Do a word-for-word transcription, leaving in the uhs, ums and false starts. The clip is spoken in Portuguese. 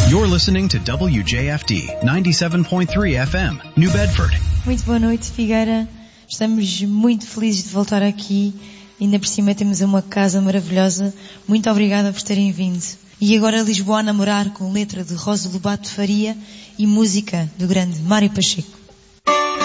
You're listening to W J F D ninety-seven point three F M, New Bedford. Muito boa noite, Figueira. Estamos muito felizes de voltar aqui. Ainda por cima temos uma casa maravilhosa. Muito obrigada por terem vindo. E agora Lisboa a namorar, com letra de Rosa Lobato Faria e música do grande Mário Pacheco.